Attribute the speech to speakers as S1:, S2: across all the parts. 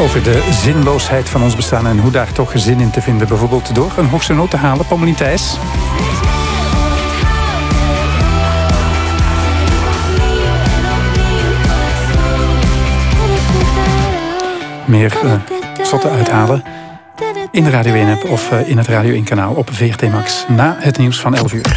S1: Over de zinloosheid van ons bestaan en hoe daar toch zin in te vinden. Bijvoorbeeld door een hoogste noot te halen. Pommelien Thijs. Meer zotten uithalen in de Radio 1-app of in het Radio 1-kanaal op VRT Max. Na het nieuws van 11 uur.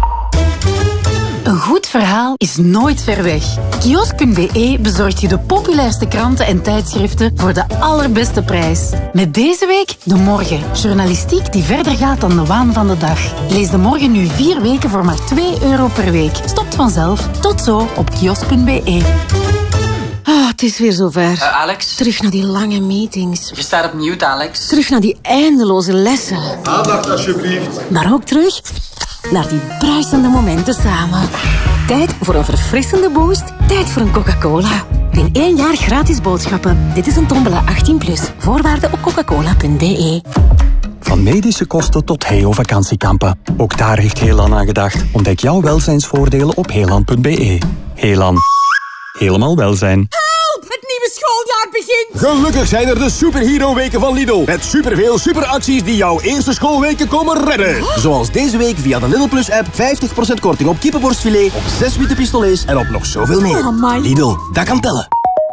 S2: Een goed verhaal is nooit ver weg. Kiosk.be bezorgt je de populairste kranten en tijdschriften voor de allerbeste prijs. Met deze week De Morgen. Journalistiek die verder gaat dan de waan van de dag. Lees De Morgen nu 4 weken voor maar €2 per week. Stopt vanzelf. Tot zo op kiosk.be. Het is weer zover.
S3: Alex?
S2: Terug naar die lange meetings.
S3: Je staat op mute, Alex.
S2: Terug naar die eindeloze lessen.
S4: Aandacht alsjeblieft.
S2: Maar ook terug naar die bruisende momenten samen. Tijd voor een verfrissende boost. Tijd voor een Coca-Cola. In 1 jaar gratis boodschappen. Dit is een tombola 18+. Voorwaarden op coca-cola.de.
S5: Van medische kosten tot Heo-vakantiekampen. Ook daar heeft Helan aan gedacht. Ontdek jouw welzijnsvoordelen op helan.be. Helan. Helemaal welzijn.
S6: Het nieuwe schooljaar begint!
S4: Gelukkig zijn er de Superhero-weken van Lidl. Met superveel superacties die jouw eerste schoolweken komen redden. Zoals deze week via de Lidl Plus-app 50% korting op kippenborstfilet, op 6 witte pistolets en op nog zoveel meer. Lidl, dat kan tellen.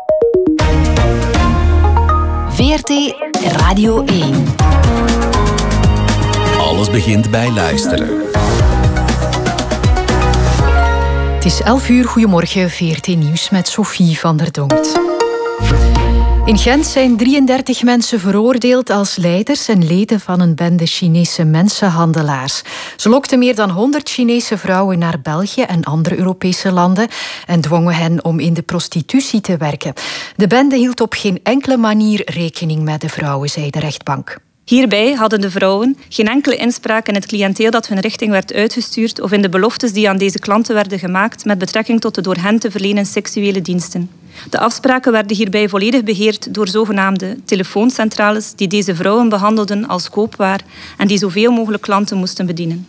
S2: VRT Radio 1.
S7: Alles begint bij luisteren.
S8: Het is 11 uur, goedemorgen, VRT Nieuws met Sophie van der Donkt. In Gent zijn 33 mensen veroordeeld als leiders en leden van een bende Chinese mensenhandelaars. Ze lokten meer dan 100 Chinese vrouwen naar België en andere Europese landen en dwongen hen om in de prostitutie te werken. De bende hield op geen enkele manier rekening met de vrouwen, zei de rechtbank.
S9: Hierbij hadden de vrouwen geen enkele inspraak in het cliënteel dat hun richting werd uitgestuurd of in de beloftes die aan deze klanten werden gemaakt met betrekking tot de door hen te verlenen seksuele diensten. De afspraken werden hierbij volledig beheerd door zogenaamde telefooncentrales die deze vrouwen behandelden als koopwaar en die zoveel mogelijk klanten moesten bedienen.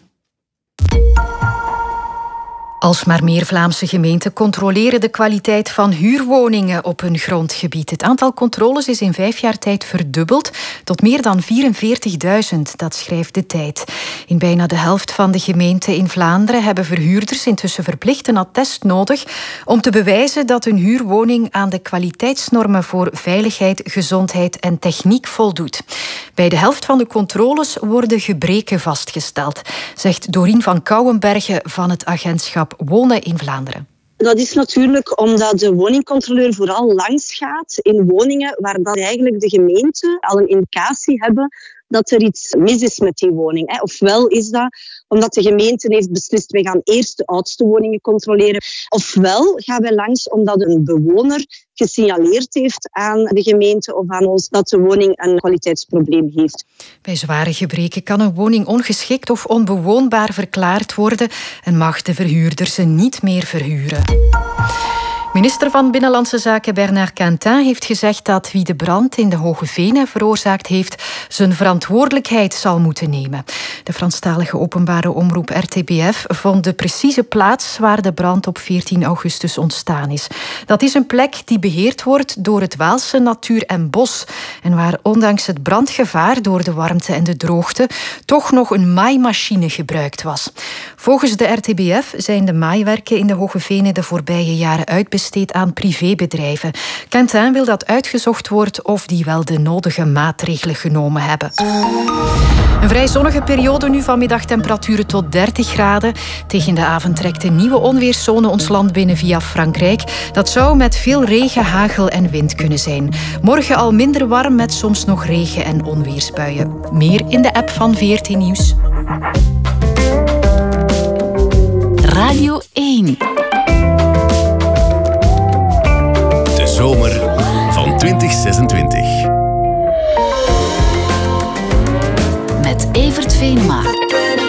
S8: Alsmaar meer Vlaamse gemeenten controleren de kwaliteit van huurwoningen op hun grondgebied. Het aantal controles is in 5 jaar tijd verdubbeld tot meer dan 44.000, dat schrijft De Tijd. In bijna de helft van de gemeenten in Vlaanderen hebben verhuurders intussen verplicht een attest nodig om te bewijzen dat hun huurwoning aan de kwaliteitsnormen voor veiligheid, gezondheid en techniek voldoet. Bij de helft van de controles worden gebreken vastgesteld, zegt Dorien van Kouwenbergen van het agentschap Wonen in Vlaanderen.
S10: Dat is natuurlijk omdat de woningcontroleur vooral langs gaat in woningen waar dan eigenlijk de gemeente al een indicatie hebben dat er iets mis is met die woning. Ofwel is dat omdat de gemeente heeft beslist, wij gaan eerst de oudste woningen controleren. Ofwel gaan wij langs omdat een bewoner gesignaleerd heeft aan de gemeente of aan ons dat de woning een kwaliteitsprobleem heeft.
S8: Bij zware gebreken kan een woning ongeschikt of onbewoonbaar verklaard worden en mag de verhuurder ze niet meer verhuren. Minister van Binnenlandse Zaken Bernard Quentin heeft gezegd dat wie de brand in de Hoge Venen veroorzaakt heeft, zijn verantwoordelijkheid zal moeten nemen. De Franstalige openbare omroep RTBF vond de precieze plaats waar de brand op 14 augustus ontstaan is. Dat is een plek die beheerd wordt door het Waalse Natuur en Bos en waar ondanks het brandgevaar door de warmte en de droogte toch nog een maaimachine gebruikt was. Volgens de RTBF zijn de maaiwerken in de Hoge Venen de voorbije jaren uitbesteed aan privébedrijven. Quentin wil dat uitgezocht wordt of die wel de nodige maatregelen genomen hebben. Een vrij zonnige periode nu, vanmiddag temperaturen tot 30 graden. Tegen de avond trekt een nieuwe onweerszone ons land binnen via Frankrijk. Dat zou met veel regen, hagel en wind kunnen zijn. Morgen al minder warm met soms nog regen- en onweersbuien. Meer in de app van VRT Nieuws.
S2: Radio 1.
S7: De zomer